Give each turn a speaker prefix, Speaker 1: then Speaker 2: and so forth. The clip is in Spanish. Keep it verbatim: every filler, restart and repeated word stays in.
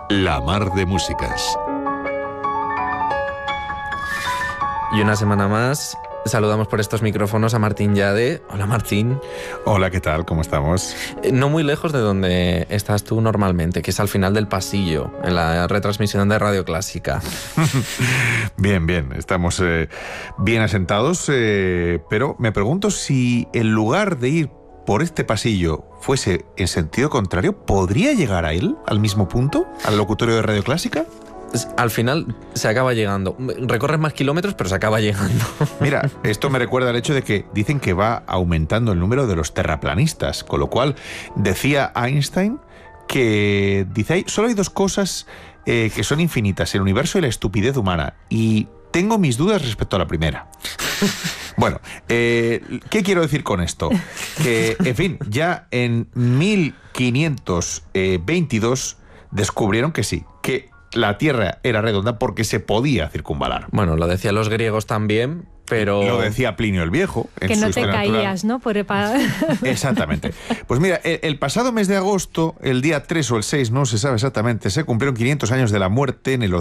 Speaker 1: La Mar de Músicas.
Speaker 2: Y una semana más saludamos por estos micrófonos a Martín Yade. Hola, Martín.
Speaker 3: Hola, ¿qué tal? ¿Cómo estamos?
Speaker 2: No muy lejos de donde estás tú normalmente, que es al final del pasillo, en la retransmisión de Radio Clásica.
Speaker 3: Bien, bien. Estamos eh, bien asentados, eh, pero me pregunto si en lugar de ir por este pasillo fuese en sentido contrario, ¿podría llegar a él, al mismo punto, al locutorio de Radio Clásica?
Speaker 2: Al final se acaba llegando. Recorres más kilómetros, pero se acaba llegando.
Speaker 3: Mira, esto me recuerda al hecho de que dicen que va aumentando el número de los terraplanistas, con lo cual decía Einstein que dice, solo hay dos cosas eh, que son infinitas, el universo y la estupidez humana, y tengo mis dudas respecto a la primera. Bueno, eh, ¿qué quiero decir con esto? Que, en fin, ya en mil quinientos veintidós descubrieron que sí, que la Tierra era redonda porque se podía circunvalar.
Speaker 2: Bueno, lo decían los griegos también, pero...
Speaker 3: Lo decía Plinio el Viejo. En
Speaker 4: que
Speaker 3: su
Speaker 4: no te
Speaker 3: Historia
Speaker 4: caías,
Speaker 3: Natural.
Speaker 4: ¿no? Por epa...
Speaker 3: Exactamente. Pues mira, el, el pasado mes de agosto, el día tres o el seis, no se sabe exactamente, se cumplieron quinientos años de la muerte en el